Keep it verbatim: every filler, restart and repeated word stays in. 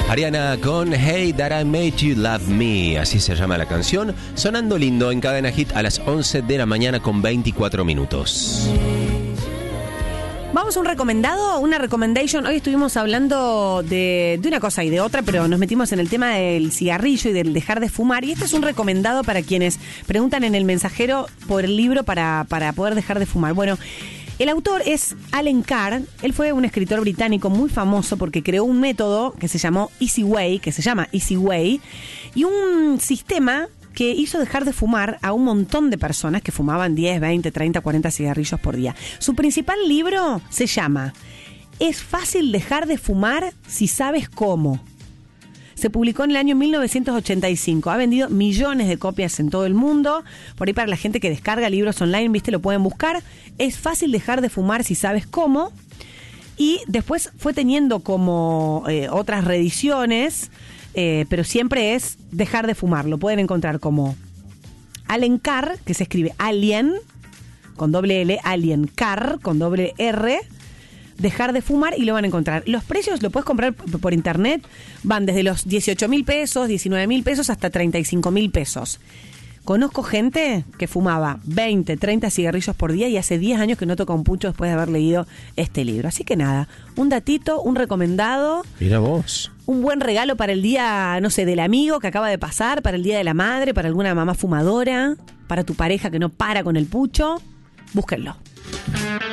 Ariana con Hey That I Made You Love Me, así se llama la canción, sonando lindo en Cadena Hit a las once de la mañana con veinticuatro minutos. Vamos a un recomendado, una recommendation. Hoy estuvimos hablando de, de una cosa y de otra, pero nos metimos en el tema del cigarrillo y del dejar de fumar. Y este es un recomendado para quienes preguntan en el mensajero por el libro para, para poder dejar de fumar. Bueno, el autor es Allen Carr. Él fue un escritor británico muy famoso porque creó un método que se llamó Easy Way, que se llama Easy Way, y un sistema que hizo dejar de fumar a un montón de personas que fumaban diez, veinte, treinta, cuarenta cigarrillos por día. Su principal libro se llama Es fácil dejar de fumar si sabes cómo. Se publicó en el año mil novecientos ochenta y cinco. Ha vendido millones de copias en todo el mundo. Por ahí para la gente que descarga libros online, viste, lo pueden buscar. Es fácil dejar de fumar si sabes cómo. Y después fue teniendo como eh, otras reediciones, eh, pero siempre es dejar de fumar. Lo pueden encontrar como Allen Carr, que se escribe Alien, con doble L, Allen Carr, con doble R, dejar de fumar, y lo van a encontrar. Los precios lo puedes comprar por internet, van desde los dieciocho mil pesos, diecinueve mil pesos, hasta treinta y cinco mil pesos. Conozco gente que fumaba veinte, treinta cigarrillos por día y hace diez años que no toca un pucho después de haber leído este libro. Así que nada, un datito, un recomendado. Mira vos. Un buen regalo para el día, no sé, del amigo que acaba de pasar, para el día de la madre, para alguna mamá fumadora, para tu pareja que no para con el pucho. Búsquenlo.